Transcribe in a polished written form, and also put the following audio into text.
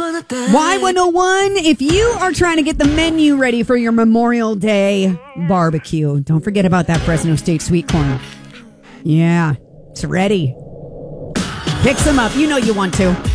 Y101, if you are trying to get the menu ready for your Memorial Day barbecue, don't forget about that Fresno State sweet corn. Yeah, it's ready. Pick some up. You know you want to.